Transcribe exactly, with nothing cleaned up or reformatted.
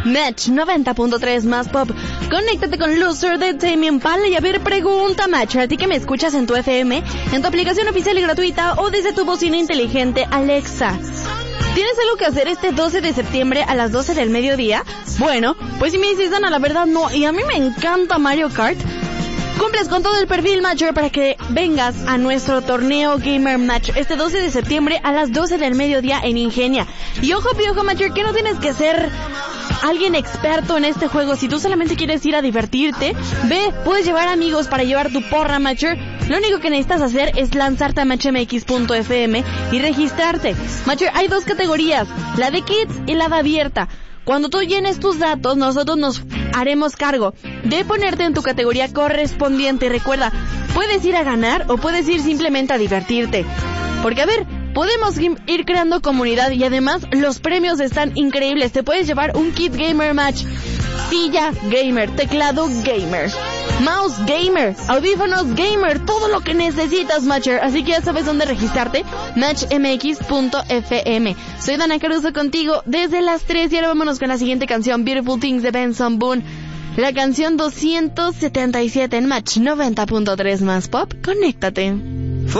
Match noventa punto tres más pop. Conéctate con Loser de Tame Impala y a ver, pregunta Match, a ti que me escuchas en tu F M, en tu aplicación oficial y gratuita o desde tu bocina inteligente Alexa. ¿Tienes algo que hacer este doce de septiembre a las doce del mediodía? Bueno, pues si me dices, Dana, la verdad no, y a mí me encanta Mario Kart, cumples con todo el perfil Matcher para que vengas a nuestro torneo Gamer Match este doce de septiembre a las doce del mediodía en Ingenia. Y ojo, piojo Matcher, que no tienes que ser alguien experto en este juego. Si tú solamente quieres ir a divertirte, ve, puedes llevar amigos para llevar tu porra Matcher. Lo único que necesitas hacer es lanzarte a match m x punto f m y registrarte. Matcher, hay dos categorías, la de Kids y la de abierta. Cuando tú llenes tus datos, nosotros nos haremos cargo de ponerte en tu categoría correspondiente. Recuerda, puedes ir a ganar o puedes ir simplemente a divertirte. Porque, a ver, podemos ir creando comunidad y además los premios están increíbles. Te puedes llevar un kit Gamer Match, silla gamer, teclado gamer, mouse gamer, audífonos gamer, todo lo que necesitas, Matcher. Así que ya sabes dónde registrarte, match m x punto f m. Soy Dana Caruso contigo desde las tres y ahora vámonos con la siguiente canción, Beautiful Things de Benson Boone. La canción doscientos setenta y siete en Match noventa punto tres más pop. Conéctate.